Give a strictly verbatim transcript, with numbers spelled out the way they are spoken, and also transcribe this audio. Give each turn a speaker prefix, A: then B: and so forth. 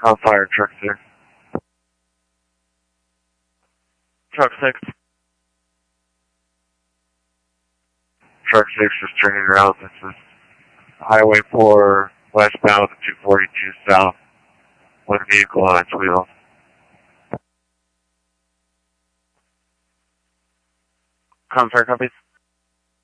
A: On fire, truck six.
B: Truck six.
A: Truck six just turning around. This is Highway four westbound two forty-two south. One vehicle on its wheels.
B: Confire copies.